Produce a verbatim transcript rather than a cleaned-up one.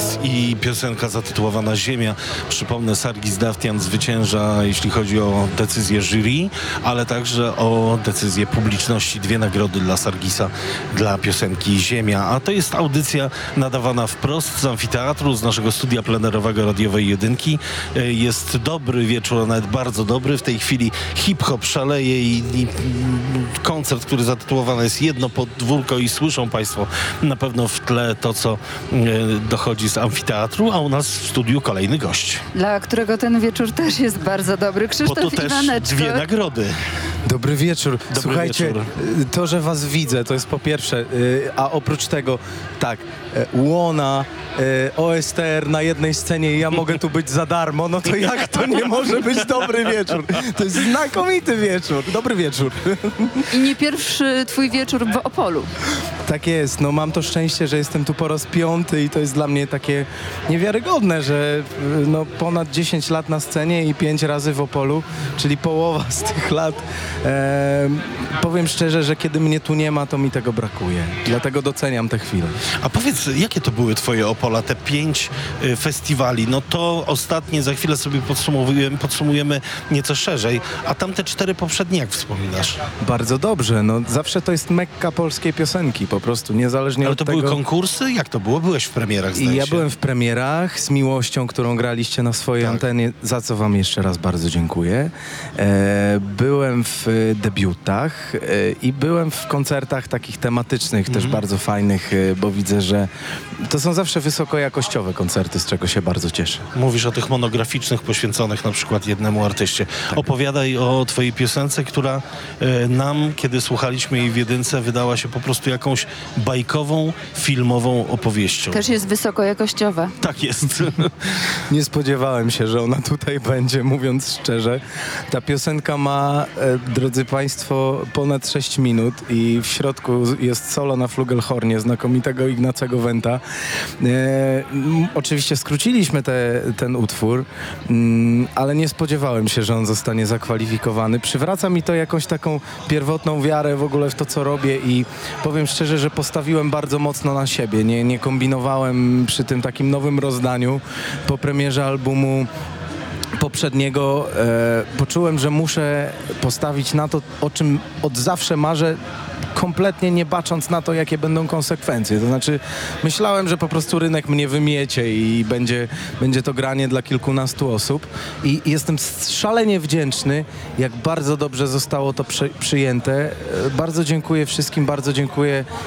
Sargis i piosenka zatytułowana Ziemia. Przypomnę, Sargis Daftian zwycięża, jeśli chodzi o decyzję jury, ale także o decyzję publiczności. Dwie nagrody dla Sargisa, dla piosenki Ziemia. A to jest audycja nadawana wprost z amfiteatru, z naszego studia plenerowego radiowej jedynki. Jest dobry wieczór, a nawet bardzo dobry. W tej chwili hip-hop szaleje i, i koncert, który zatytułowany jest Jedno podwórko i słyszą Państwo na pewno w tle to, co e, dochodzi z amfiteatru, a u nas w studiu kolejny gość. Dla którego ten wieczór też jest bardzo dobry. Krzysztof Bo to też Iwaneczko. dwie nagrody. Dobry wieczór. Dobry Słuchajcie, wieczór. to, że was widzę, to jest po pierwsze, y, a oprócz tego, tak, y, Łona, y, O S T R na jednej scenie i ja mogę tu być za darmo, no to jak to nie może być dobry wieczór? To jest znakomity wieczór. Dobry wieczór. I nie pierwszy twój wieczór w Opolu. Tak jest, no mam to szczęście, że jestem tu po raz piąty i to jest dla mnie takie niewiarygodne, że y, no ponad dziesięć lat na scenie i pięć razy w Opolu, czyli połowa z tych lat. E, powiem szczerze, że kiedy mnie tu nie ma, to mi tego brakuje. Dlatego doceniam te chwile. A powiedz, jakie to były twoje Opola, te pięć y, festiwali? No to ostatnie, za chwilę sobie podsumujemy, podsumujemy nieco szerzej, a tamte cztery poprzednie, jak wspominasz? Bardzo dobrze, no zawsze to jest mekka polskiej piosenki, po prostu, niezależnie Ale od to tego... były konkursy? Jak to było? Byłeś w premierach, zdaje I ja się. byłem w premierach z Miłością, którą graliście na swojej Tak. antenie, za co wam jeszcze raz bardzo dziękuję. E, byłem w e, debiutach e, i byłem w koncertach takich tematycznych, też bardzo fajnych, e, bo widzę, że to są zawsze wysokojakościowe koncerty, z czego się bardzo cieszę. Mówisz o tych monograficznych poświęconych na przykład jednemu artyście. Opowiadaj o twojej piosence, która e, nam, kiedy słuchaliśmy jej w jedynce, wydała się po prostu jakąś bajkową, filmową opowieścią. Też jest wysokojakościowa. Tak jest. Nie spodziewałem się, że ona tutaj będzie, mówiąc szczerze. Ta piosenka ma, e, drodzy Państwo, ponad sześć minut i w środku jest solo na flugelhornie znakomitego Ignacego Wenta. E, m, oczywiście skróciliśmy te, ten utwór, m, ale nie spodziewałem się, że on zostanie zakwalifikowany. Przywraca mi to jakąś taką pierwotną wiarę w ogóle w to, co robię i powiem szczerze, że postawiłem bardzo mocno na siebie. Nie, nie kombinowałem przy tym takim nowym rozdaniu. Po premierze albumu poprzedniego e, poczułem, że muszę postawić na to, o czym od zawsze marzę, kompletnie nie bacząc na to, jakie będą konsekwencje. To znaczy, myślałem, że po prostu rynek mnie wymiecie i będzie, będzie to granie dla kilkunastu osób. I jestem szalenie wdzięczny, jak bardzo dobrze zostało to przy, przyjęte. E, Bardzo dziękuję wszystkim, bardzo dziękuję